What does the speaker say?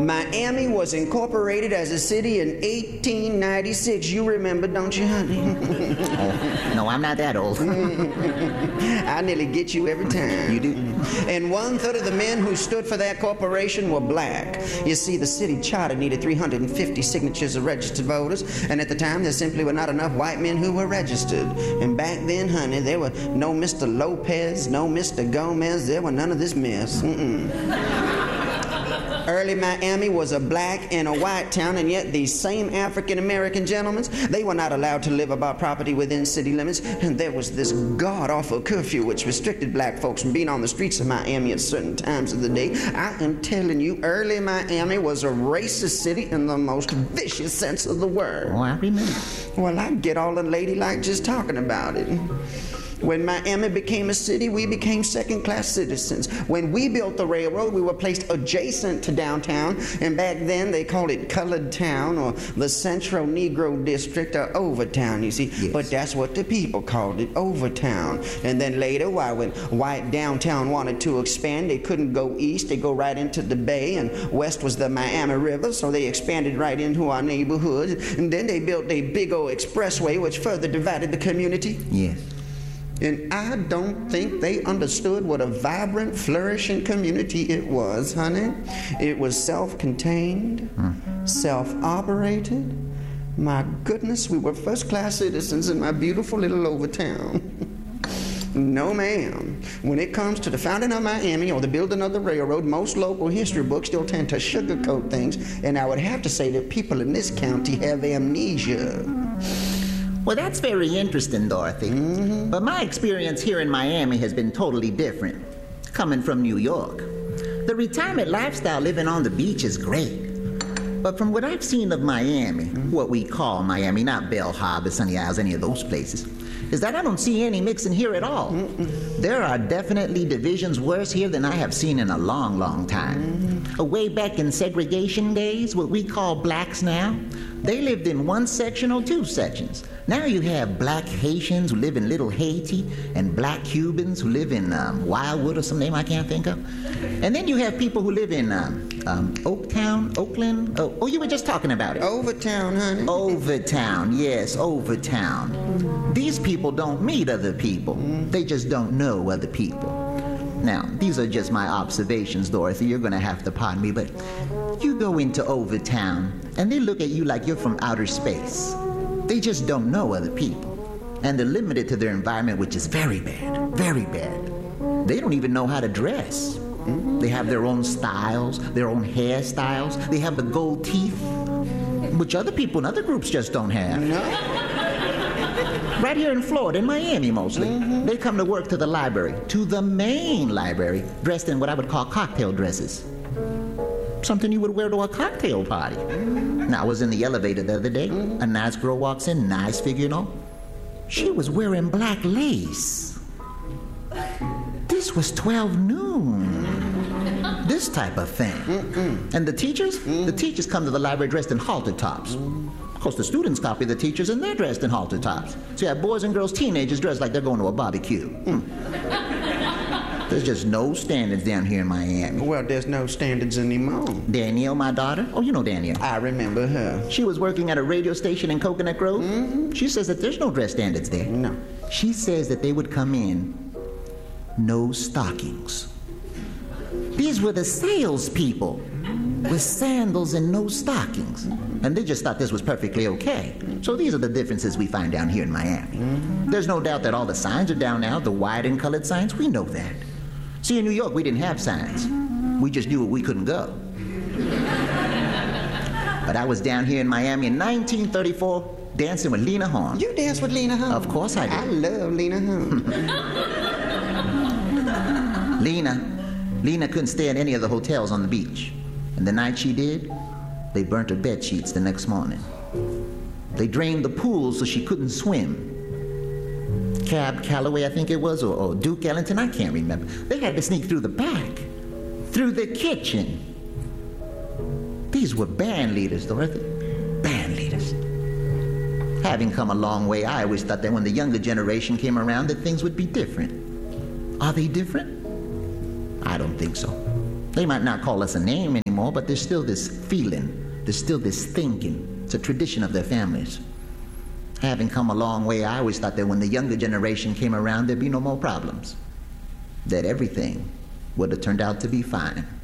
Miami was incorporated as a city in 1896. You remember, don't you, honey? Oh, no, I'm not that old. I nearly get you every time. You do? And 1/3 of the men who stood for that corporation were black. You see, the city charter needed 350 signatures of registered voters, and at the time there simply were not enough white men who were registered. And back then, honey, there were no Mr. Lopez, no Mr. Gomez, there were none of this mess. Early Miami was a black and a white town, and yet these same African-American gentlemen, they were not allowed to live about property within city limits, and there was this god-awful curfew which restricted black folks from being on the streets of Miami at certain times of the day. I am telling you, early Miami was a racist city in the most vicious sense of the word. Oh, I remember. Well, I get all unladylike just talking about it. When Miami became a city, we became second-class citizens. When we built the railroad, we were placed adjacent to downtown, and back then they called it Colored Town or the Central Negro District or Overtown, you see. Yes. But that's what the people called it, Overtown. And then later, when white downtown wanted to expand, they couldn't go east, they go right into the bay, and west was the Miami River, so they expanded right into our neighborhood. And then they built a big old expressway which further divided the community. Yes. And I don't think they understood what a vibrant, flourishing community it was, honey. It was self-contained, self-operated. My goodness, we were first-class citizens in my beautiful little Overtown. No, ma'am. When it comes to the founding of Miami or the building of the railroad, most local history books still tend to sugarcoat things, and I would have to say that people in this county have amnesia. Well, that's very interesting, Dorothy. But my experience here in Miami has been totally different, coming from New York. The retirement lifestyle living on the beach is great. But from what I've seen of Miami, what we call Miami, not Belle Harbor, Sunny Isles, any of those places, is that I don't see any mixing here at all. There are definitely divisions worse here than I have seen in a long, long time. Way back in segregation days, what we call blacks now, they lived in one section or two sections. Now you have black Haitians who live in Little Haiti and black Cubans who live in Wildwood or some name I can't think of. And then you have people who live in Oaktown, Oakland. Oh, you were just talking about it. Overtown, honey. Overtown, yes, Overtown. These people don't meet other people. They just don't know other people. Now, these are just my observations, Dorothy. You're going to have to pardon me, but you go into Overtown, and they look at you like you're from outer space. They just don't know other people. And they're limited to their environment, which is very bad, very bad. They don't even know how to dress. They have their own styles, their own hairstyles. They have the gold teeth, which other people in other groups just don't have. No. Right here in Florida, in Miami mostly, they come to work to the library, to the main library, dressed in what I would call cocktail dresses. Something you would wear to a cocktail party. Now, I was in the elevator the other day. A nice girl walks in, nice figure, you know. She was wearing black lace. This was 12 noon. This type of thing. And the teachers? The teachers come to the library dressed in halter tops. Of course, the students copy the teachers, and they're dressed in halter tops. So you have boys and girls, teenagers dressed like they're going to a barbecue. There's just no standards down here in Miami. Well, there's no standards anymore. Danielle, my daughter. Oh, you know Danielle. I remember her. She was working at a radio station in Coconut Grove. She says that there's no dress standards there. No. She says that they would come in, no stockings. These were the salespeople with sandals and no stockings. And they just thought this was perfectly okay. So these are the differences we find down here in Miami. There's no doubt that all the signs are down now, the white and colored signs, we know that. See, in New York, we didn't have signs. We just knew we couldn't go. But I was down here in Miami in 1934 dancing with Lena Horne. You danced with Lena Horne? Of course I did. I love Lena Horne. Lena couldn't stay at any of the hotels on the beach. And the night she did, they burnt her bed sheets the next morning. They drained the pool so she couldn't swim. Cab Calloway, I think it was, or Duke Ellington, I can't remember. They had to sneak through the back, through the kitchen. These were band leaders, Dorothy. Band leaders. Having come a long way, I always thought that when the younger generation came around that things would be different. Are they different? I don't think so. They might not call us a name anymore, but there's still this feeling. There's still this thinking. It's a tradition of their families. Having come a long way, I always thought that when the younger generation came around, there'd be no more problems. That everything would have turned out to be fine.